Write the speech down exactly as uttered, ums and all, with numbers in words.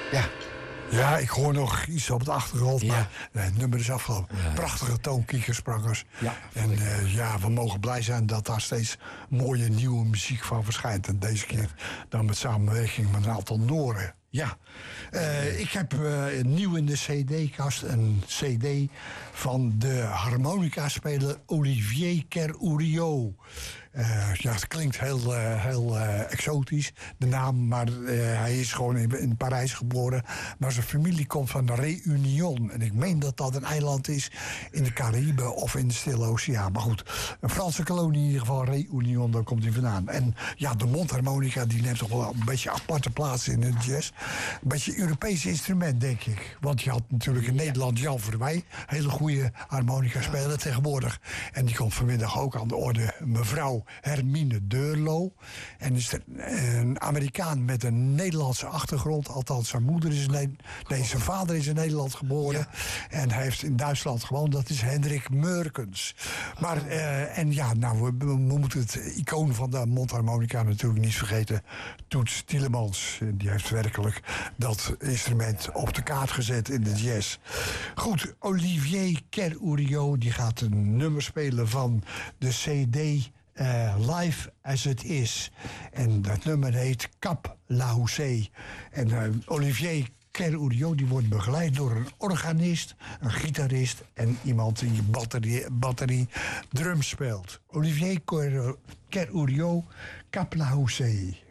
Ja. Ja, ik hoor nog iets op de achtergrond, Ja. maar nee, het nummer is afgelopen. Ja. Prachtige toon, Kiekersprangers. Ja, en uh, ja, we mogen blij zijn dat daar steeds mooie nieuwe muziek van verschijnt. En deze keer dan met samenwerking met een aantal Noren. Ja, uh, ik heb uh, nieuw in de cd-kast een cd van de harmonica-speler Olivier Kerrourio. Uh, ja, het klinkt heel, uh, heel uh, exotisch, de naam, maar uh, hij is gewoon in, in Parijs geboren. Maar zijn familie komt van de Réunion. En ik meen dat dat een eiland is in de Caraïben of in de Stille Oceaan. Maar goed, een Franse kolonie in ieder geval, Réunion, daar komt hij vandaan. En ja, de mondharmonica die neemt toch wel een beetje aparte plaats in de jazz. Een beetje Europees instrument, denk ik. Want je had natuurlijk in Nederland Jan Verwij, hele goede harmonica-speler tegenwoordig. En die komt vanmiddag ook aan de orde, mevrouw Hermine Deurlo. En is er een Amerikaan met een Nederlandse achtergrond. Althans, zijn moeder is in Nederland. Nee, zijn vader is in Nederland geboren. Ja. En hij heeft in Duitsland gewoond. Dat is Hendrik Meurkens. Maar, uh, en ja, nou, we, we moeten het icoon van de mondharmonica natuurlijk niet vergeten. Toets Tielemans. Die heeft werkelijk dat instrument op de kaart gezet in de jazz. Goed, Olivier Kerrourio, die gaat een nummer spelen van de cd Uh, Live as It Is. En dat nummer heet Cap La Houssaye. En uh, Olivier Kerrourio die wordt begeleid door een organist, een gitarist en iemand die batterie, batterie drum speelt. Olivier Kerrourio, Cap La Houssaye.